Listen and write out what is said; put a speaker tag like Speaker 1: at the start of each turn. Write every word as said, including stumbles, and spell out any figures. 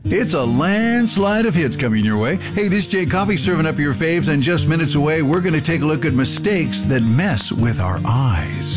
Speaker 1: It's a landslide of hits coming your way. Hey, this is Jay Coffee serving up your faves, and just minutes away, we're going to take a look at mistakes that mess with our eyes.